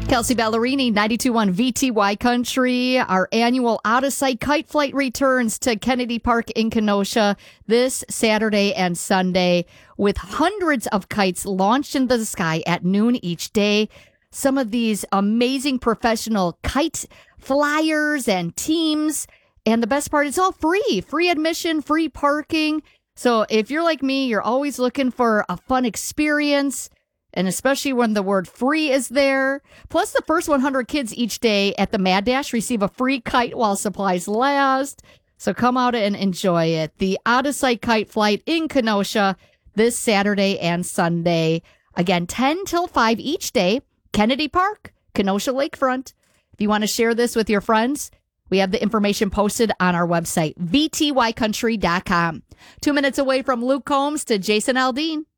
Kelsey Ballerini, 92.1 VTY Country. Our annual out-of-sight kite flight returns to Kennedy Park in Kenosha this Saturday and Sunday with hundreds of kites launched into the sky at noon each day. Some of these amazing professional kite flyers and teams. And the best part, it's all free. Free admission, free parking. So if you're like me, you're always looking for a fun experience. And especially when the word free is there. Plus, the first 100 kids each day at the Mad Dash receive a free kite while supplies last. So come out and enjoy it. The out-of-sight kite flight in Kenosha this Saturday and Sunday. Again, 10 till 5 each day. Kennedy Park, Kenosha Lakefront. If you want to share this with your friends, we have the information posted on our website, vtycountry.com. 2 minutes away from Luke Combs to Jason Aldean.